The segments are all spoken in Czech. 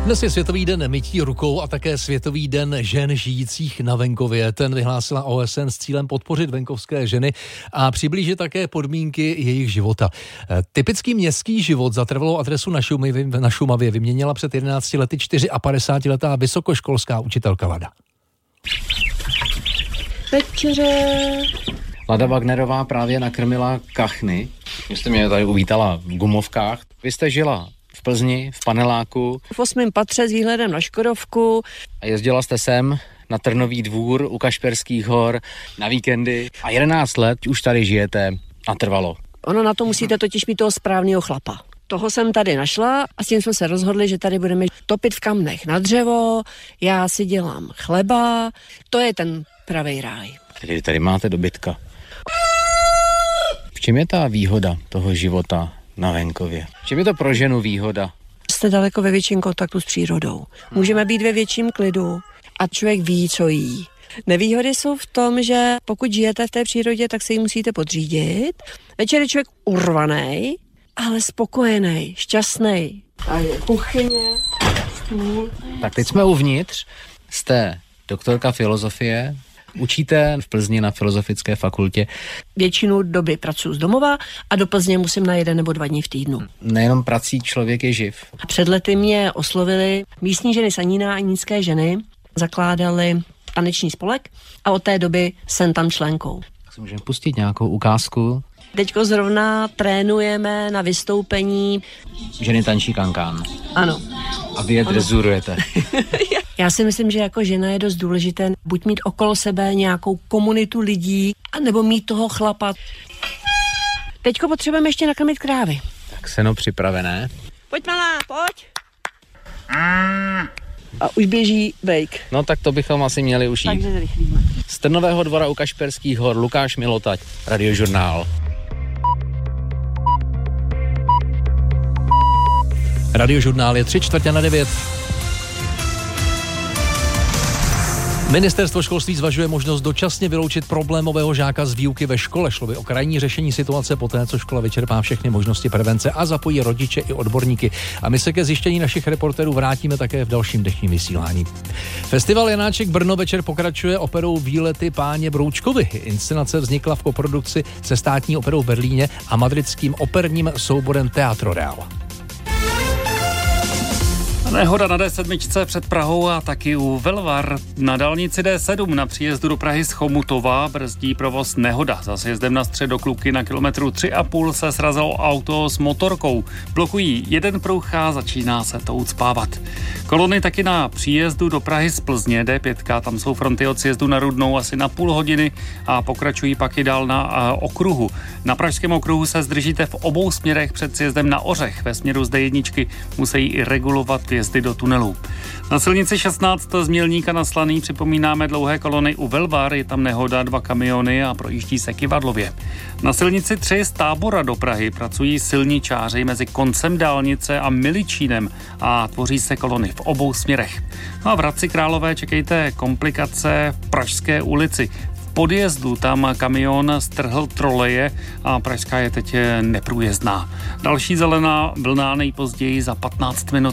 Dnes je Světový den mytí rukou a také Světový den žen žijících na venkově. Ten vyhlásila OSN s cílem podpořit venkovské ženy a přiblížit také podmínky jejich života. Typický městský život za trvalou adresu na Šumavě vyměnila před 11 lety 54letá vysokoškolská učitelka Lada. Večeře. Lada Wagnerová právě nakrmila kachny. Vy jste mě tady uvítala v gumovkách. Vy jste žila v Plzni, v paneláku. V 8. patře s výhledem na Škodovku. A jezdila jste sem na Trnový dvůr u Kašperských hor na víkendy. A 11 let už tady žijete a trvalo. Ono na to musíte totiž mít toho správného chlapa. Toho jsem tady našla a s tím jsme se rozhodli, že tady budeme topit v kamnech na dřevo, já si dělám chleba, to je ten pravej ráj. Tedy tady máte dobytka. V čem je ta výhoda toho života na venkově? V čem je to pro ženu výhoda? Jste daleko ve větším kontaktu s přírodou. Můžeme být ve větším klidu a člověk ví, co jí. Nevýhody jsou v tom, že pokud žijete v té přírodě, tak se jí musíte podřídit. Večer je člověk urvaný, ale spokojený, šťastný. A je kuchyně, stůl. Tak teď jsme uvnitř. Jste doktorka filozofie, učíte v Plzni na Filozofické fakultě. Většinu doby pracuji z domova a do Plzně musím na 1 nebo 2 dny v týdnu. Nejenom prací člověk je živ. A před lety mě oslovili místní ženy Sanína a Nízké ženy, zakládali taneční spolek a od té doby jsem tam členkou. Tak si můžeme pustit nějakou ukázku. Teďko zrovna trénujeme na vystoupení. Ženy tančí kankán. Ano. A vy je drezurujete. Já si myslím, že jako žena je dost důležité buď mít okolo sebe nějakou komunitu lidí, anebo mít toho chlapa. Teďko potřebujeme ještě nakrmit krávy. Tak seno připravené. Pojď malá, pojď. A už běží bejk. No tak to bychom asi měli už jít. Takže zrychlíme. Z Trnového dvora u Kašperských hor Lukáš Milotať, Radiožurnál. Radiožurnál je 8:45. Ministerstvo školství zvažuje možnost dočasně vyloučit problémového žáka z výuky ve škole. Šlo by o krajní řešení situace poté, co škola vyčerpá všechny možnosti prevence a zapojí rodiče i odborníky. A my se ke zjištění našich reportérů vrátíme také v dalším dnešním vysílání. Festival Janáček Brno večer pokračuje operou Výlety páně Broučkovi. Inscenace vznikla v koprodukci se Státní operou v Berlíně a madridským operním souborem Teatro Real. Nehoda na D7 před Prahou a taky u Velvar. Na dálnici D7 na příjezdu do Prahy z Chomutova brzdí provoz nehoda. Za sjezdem na střed do Kluky na kilometru 3,5 se srazilo auto s motorkou. Blokují jeden pruh a začíná se to ucpávat. Kolony taky na příjezdu do Prahy z Plzně D5, tam jsou fronty od sjezdu na Rudnou asi na půl hodiny a pokračují pak i dál na okruhu. Na pražském okruhu se zdržíte v obou směrech před sjezdem na Ořech. Ve směru z D1 musí i regulovat vjezdy do tunelu. Na silnici 16 z Mělníka na Slaný připomínáme dlouhé kolony u Velvar, je tam nehoda, 2 kamiony a projíždí se Kyvadlově. Na silnici 3 z Tábora do Prahy pracují silničáři mezi koncem dálnice a Miličínem a tvoří se kolony v obou směrech. No a v Hradci Králové čekejte komplikace v Pražské ulici. V podjezdu tam kamion strhl troleje a pražská je teď neprůjezdná. Další zelená vlna nejpozději za 15 minut.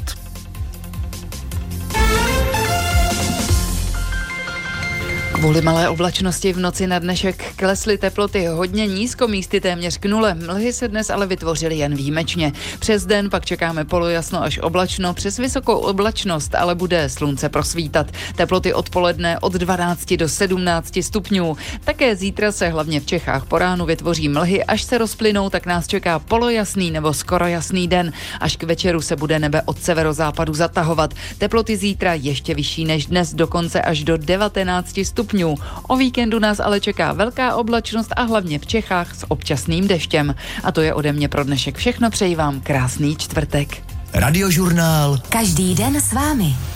Kvůli malé oblačnosti v noci na dnešek klesly teploty hodně nízko, místy téměř k nule. Mlhy se dnes ale vytvořily jen výjimečně. Přes den pak čekáme polojasno až oblačno, přes vysokou oblačnost ale bude slunce prosvítat. Teploty odpoledne od 12 do 17 stupňů. Také zítra se hlavně v Čechách po ránu vytvoří mlhy, až se rozplynou, tak nás čeká polojasný nebo skoro jasný den. Až k večeru se bude nebe od severozápadu zatahovat. Teploty zítra ještě vyšší než dnes, dokonce až do 19 stupňů. O víkendu nás ale čeká velká oblačnost a hlavně v Čechách s občasným deštěm. A to je ode mě pro dnešek všechno, přeji vám krásný čtvrtek. Radiožurnál. Každý den s vámi.